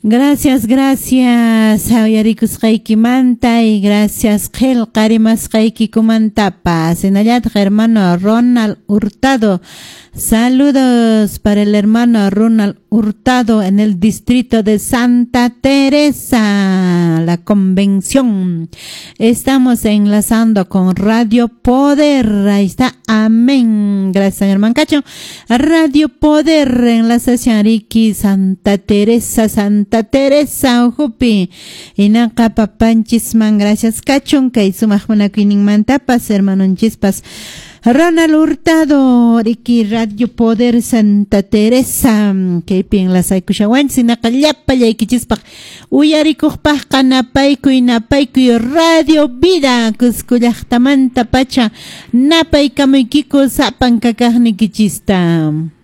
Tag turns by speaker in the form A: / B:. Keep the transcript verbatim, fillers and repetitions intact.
A: Gracias, gracias, Ayarikus Reiki Manta y gracias, Gel Karimas Reiki Kumantapa. Senayat, hermano Ronald Hurtado. Saludos para el hermano Ronald Hurtado en el distrito de Santa Teresa, la convención. Estamos enlazando con Radio Poder. Ahí está, amén. Gracias, señor Mancacho. Radio Poder, enlace Ariki, Santa Teresa, Santa Teresa, Ujupi. Inaka Papanchisman, gracias, Cachon, que sumajuna Quinin Mantapas, hermano Chispas. Ronald Hurtado, Riki Radio Poder Santa Teresa, que ping la saikushawan, sinakallapa yaikichispak, uyarikujpaj kanapaykuy napaykuy Radio Vida, kuskullajtamanta pacha, napay kamuykiku sapan kakajnikichista.